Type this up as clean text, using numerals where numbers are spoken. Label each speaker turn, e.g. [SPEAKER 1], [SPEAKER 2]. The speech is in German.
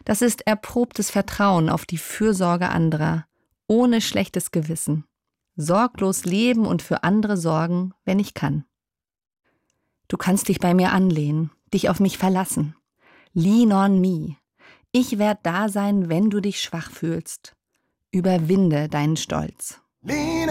[SPEAKER 1] Das ist erprobtes Vertrauen auf die Fürsorge anderer, ohne schlechtes Gewissen. Sorglos leben und für andere sorgen, wenn ich kann. Du kannst dich bei mir anlehnen, dich auf mich verlassen. Lean on me. Ich werde da sein, wenn du dich schwach fühlst. Überwinde deinen Stolz.